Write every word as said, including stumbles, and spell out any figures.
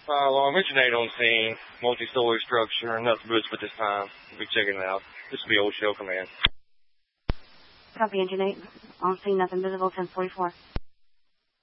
Uh, well, I'm Engine eight on scene, multi-story structure, nothing but this time. We'll be checking it out. This will be old show command. Copy, Engine eight. On scene, nothing visible, ten forty-four.